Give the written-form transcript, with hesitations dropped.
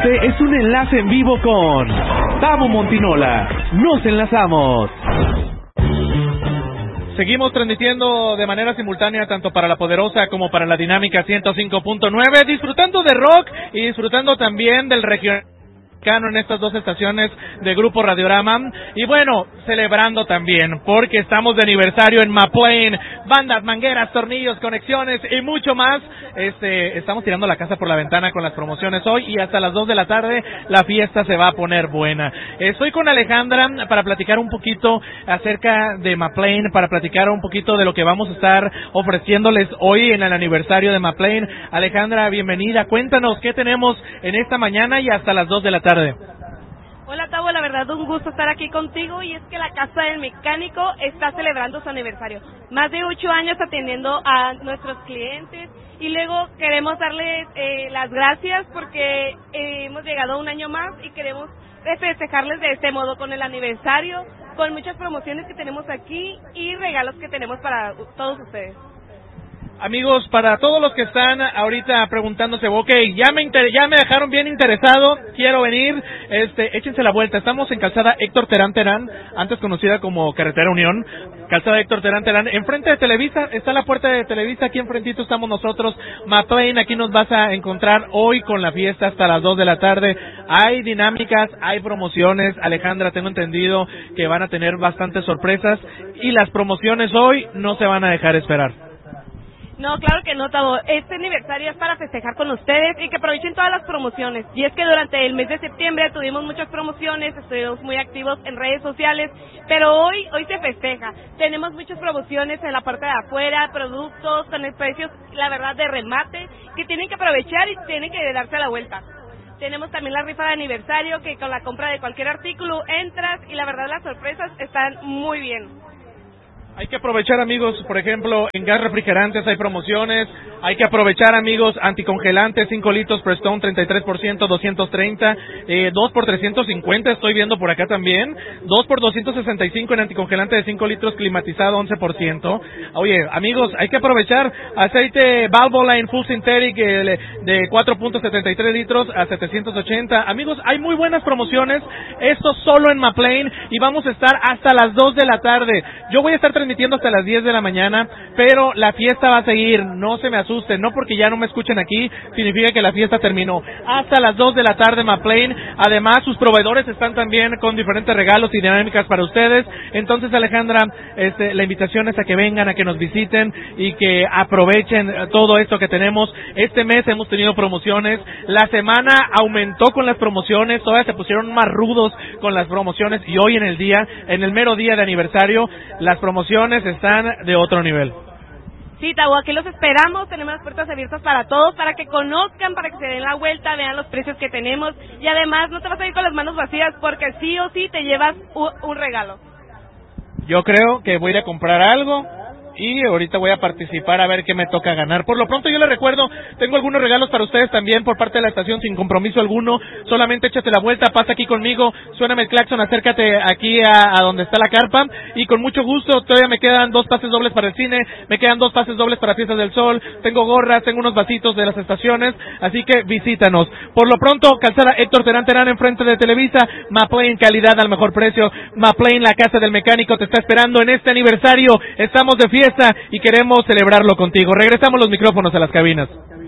Este es un enlace en vivo con Tavo Montinola. Nos enlazamos. Seguimos transmitiendo de manera simultánea tanto para La Poderosa como para la Dinámica 105.9, disfrutando de rock y disfrutando también del regional en estas dos estaciones de Grupo Radiorama, y bueno, celebrando también, porque estamos de aniversario en McLean, bandas, mangueras, tornillos, conexiones y mucho más. Estamos tirando la casa por la ventana con las promociones hoy, y hasta las 2 de la tarde la fiesta se va a poner buena. Estoy con Alejandra para platicar un poquito acerca de McLean, para platicar un poquito de lo que vamos a estar ofreciéndoles hoy en el aniversario de McLean. Alejandra, bienvenida, cuéntanos qué tenemos en esta mañana y hasta las 2 de la tarde. Hola Tavo, la verdad un gusto estar aquí contigo, y es que la Casa del Mecánico está celebrando su aniversario. Más de 8 años atendiendo a nuestros clientes, y luego queremos darles las gracias porque hemos llegado a un año más y queremos festejarles de este modo con el aniversario, con muchas promociones que tenemos aquí y regalos que tenemos para todos ustedes. Amigos, para todos los que están ahorita preguntándose, ok, ya me dejaron bien interesado, quiero venir, échense la vuelta. Estamos en Calzada Héctor Terán Terán, antes conocida como Carretera Unión, Calzada Héctor Terán Terán, enfrente de Televisa, está la puerta de Televisa, aquí enfrentito estamos nosotros, McLean, aquí nos vas a encontrar hoy con la fiesta hasta las 2 de la tarde. Hay dinámicas, hay promociones, Alejandra, tengo entendido que van a tener bastantes sorpresas, y las promociones hoy no se van a dejar esperar. No, claro que no, Tavo. Este aniversario es para festejar con ustedes y que aprovechen todas las promociones. Y es que durante el mes de septiembre tuvimos muchas promociones, estuvimos muy activos en redes sociales, pero hoy se festeja. Tenemos muchas promociones en la parte de afuera, productos con el precios, la verdad, de remate, que tienen que aprovechar y tienen que darse la vuelta. Tenemos también la rifa de aniversario, que con la compra de cualquier artículo entras, y la verdad las sorpresas están muy bien. Hay que aprovechar, amigos, por ejemplo, en gas refrigerantes hay promociones. Hay que aprovechar, amigos, anticongelantes, 5 litros Prestone, 33%, 230, 2 por 350, estoy viendo por acá también, 2 por 265 en anticongelante de 5 litros climatizado, 11%. Oye, amigos, hay que aprovechar aceite Valvoline Full Synthetic de 4.73 litros a 780. Amigos, hay muy buenas promociones, esto solo en McLean, y vamos a estar hasta las 2 de la tarde. Yo voy a estar transmitiendo hasta las 10 de la mañana, pero la fiesta va a seguir, no se me asusten, no porque ya no me escuchen aquí, significa que la fiesta terminó. Hasta las 2 de la tarde McLean, además sus proveedores están también con diferentes regalos y dinámicas para ustedes. Entonces, Alejandra, la invitación es a que vengan, a que nos visiten y que aprovechen todo esto que tenemos. Este mes hemos tenido promociones, la semana aumentó con las promociones, todavía se pusieron más rudos con las promociones, y hoy en el mero día de aniversario, las promociones están de otro nivel. Sí, Tavo, aquí los esperamos, tenemos las puertas abiertas para todos, para que conozcan, para que se den la vuelta, vean los precios que tenemos, y además no te vas a ir con las manos vacías, porque sí o sí te llevas un regalo. Yo creo que voy a ir a comprar algo, y ahorita voy a participar a ver qué me toca ganar. Por lo pronto yo les recuerdo, tengo algunos regalos para ustedes también por parte de la estación sin compromiso alguno, solamente échate la vuelta, pasa aquí conmigo, suéname el claxon, acércate aquí a donde está la carpa, y con mucho gusto. Todavía me quedan 2 pases dobles para el cine, me quedan 2 pases dobles para Fiestas del Sol, tengo gorras, tengo unos vasitos de las estaciones, así que visítanos. Por lo pronto, Calzada Héctor Terán Terán enfrente de Televisa, McLean, calidad al mejor precio, McLean, la casa del mecánico, te está esperando en este aniversario. Estamos de fiesta y queremos celebrarlo contigo. Regresamos los micrófonos a las cabinas.